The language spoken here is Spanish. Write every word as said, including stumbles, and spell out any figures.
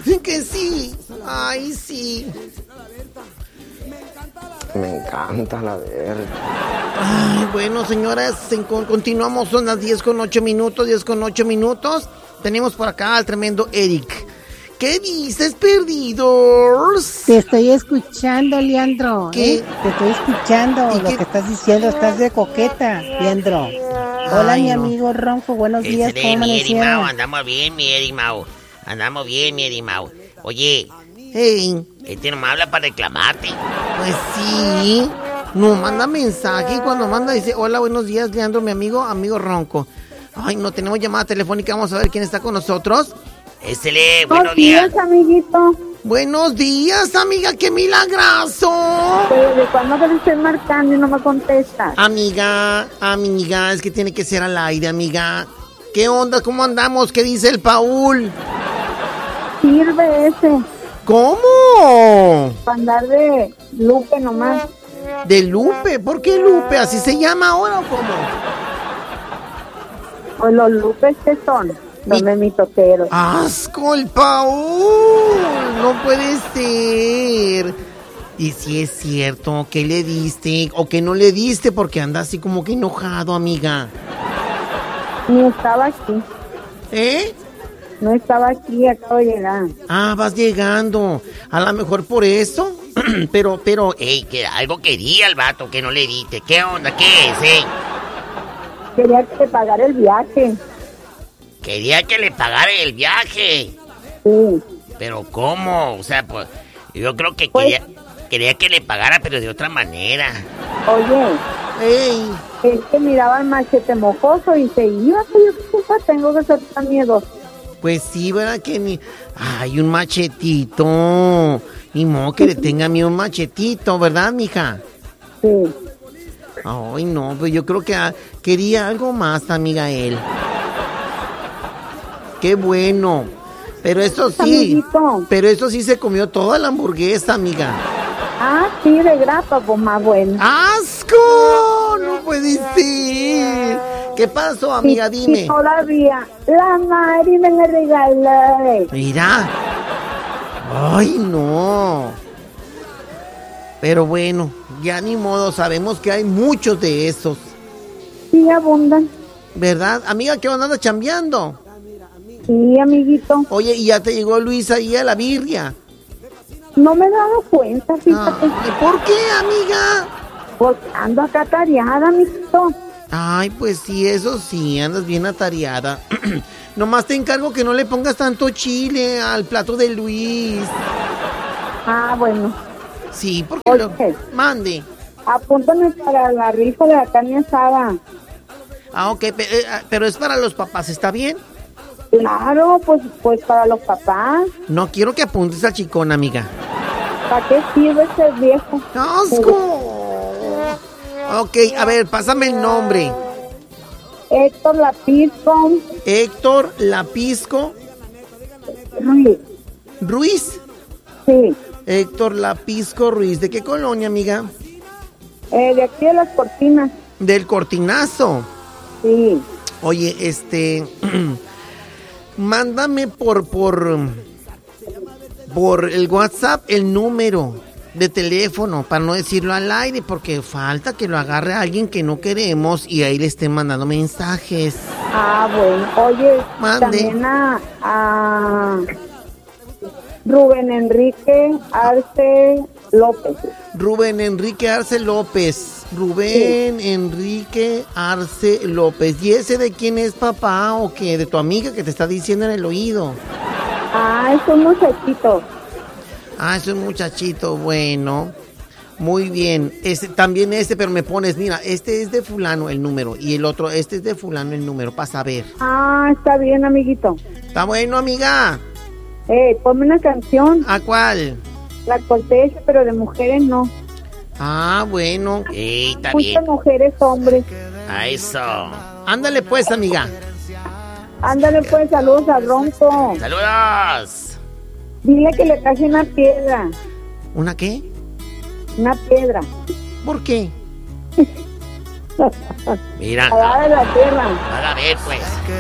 Que sí. Ay, sí. Me encanta la verde. Ay, bueno, señoras, continuamos, son las diez con ocho minutos, diez con ocho minutos. Tenemos por acá al tremendo Eric. ¿Qué dices, perdidos? Te estoy escuchando, Leandro. ¿Qué? ¿eh? Te estoy escuchando lo qué? que estás diciendo. Estás de coqueta, Leandro. Hola, Ay, mi no. amigo Ronco. Buenos días, Ese ¿cómo de mi amanecieron? Erimao, andamos bien, mi Erimao. Andamos bien, mi Erimao. Oye, Hey, este no me habla para reclamarte. pues sí. No, manda mensaje y cuando manda dice, hola, buenos días, Leandro, mi amigo, amigo Ronco. Ay, no, tenemos llamada telefónica, vamos a ver quién está con nosotros. Ésele, buenos días. Amiguito. Buenos días, amiga, qué milagroso. Pero ¿de cuándo que te estoy marcando y no me contestas? Amiga, amiga, es que tiene que ser al aire, amiga. ¿Qué onda? ¿Cómo andamos? ¿Qué dice el Paul? Sirve ese. ¿Cómo? Para andar de Lupe nomás. ¿De Lupe? ¿Por qué Lupe? ¿Así se llama ahora o cómo? Pues los Lupes que son. Son de mitoteros. ¡Asco, el Paul! No puede ser. Y si es cierto, ¿qué le diste? ¿O qué no le diste? Porque anda así como que enojado, amiga. Ni estaba aquí. ¿Eh? No estaba aquí, acabo de llegar. Ah, vas llegando. A lo mejor por eso. pero, pero... Ey, que algo quería el vato que no le diste. ¿Qué onda? ¿Qué es, eh? Quería que te pagara el viaje. Quería que le pagara el viaje. Sí. Pero ¿cómo? O sea, pues yo creo que Pues- quería, quería que le pagara, pero de otra manera. Oye, ¡Ey! es que miraba el machete mojoso y se iba. Que yo qué culpa tengo que ser tan miedoso. Pues sí, ¿verdad que ni... Ay, un machetito. Ni modo que le tenga miedo un machetito, ¿verdad, mija? Sí. Ay, no, pues yo creo que ah, quería algo más, amiga, él. Qué bueno. Pero eso sí, Amiguito. pero eso sí se comió toda la hamburguesa, amiga. Ah, sí, de grapa, pues más bueno. ¡Asco! No puede ser. ¿Qué pasó, amiga? Y- Dime. Y todavía, la Mari me la regaló. Mira. Ay, no. Pero bueno, ya ni modo, sabemos que hay muchos de esos. Sí, abundan. ¿Verdad? Amiga, ¿qué onda? ¿Andas chambeando? Sí, amiguito. Oye, ¿y ya te llegó Luis ahí a la birria? No me he dado cuenta, fíjate. Ay, ¿por qué, amiga? Porque ando acá tareada, amiguito. Ay, pues sí, eso sí, andas bien atareada. Nomás te encargo que no le pongas tanto chile al plato de Luis. Ah, bueno. Sí, porque Oye. lo... Mande. Apúntame para la rifa de la carne asada. Ah, ok, pe- eh, ah, pero es para los papás, ¿está bien? Claro, pues, pues para los papás. No quiero que apuntes al chicón, amiga. ¿Para qué sirve ese viejo? ¡Asco! Ok, a ver, pásame el nombre. Héctor Lapisco Héctor Lapisco Ruiz. Ruiz. Sí. Héctor Lapisco Ruiz. ¿De qué colonia, amiga? Eh, de aquí de las cortinas. Del Cortinazo. Sí. Oye, este... mándame por, por... por el WhatsApp el número de teléfono, para no decirlo al aire, porque falta que lo agarre alguien que no queremos y ahí le estén mandando mensajes. Ah, bueno. Oye, Mande. también a, a Rubén Enrique Arce López. Rubén Enrique Arce López. Rubén Enrique Arce López. ¿Y ese de quién es, papá? ¿O qué? ¿De tu amiga que te está diciendo en el oído? Ah, es un muchachito. Ah, es un muchachito, bueno. Muy bien. Este, también este, pero me pones, mira, este es de fulano el número. Y el otro, este es de fulano el número, para saber. Ah, está bien, amiguito. Está bueno, amiga. Eh, ponme una canción. ¿A cuál? La corteza, pero de mujeres no. Ah, bueno. Ey, está bien. Muchas mujeres, hombres. A eso. Ándale pues, amiga. Ándale pues, saludos a Ronco. ¡Saludos! Dile que le traje una piedra. ¿Una qué? Una piedra. ¿Por qué? Mira, Allá de la tierra. a ver, pues.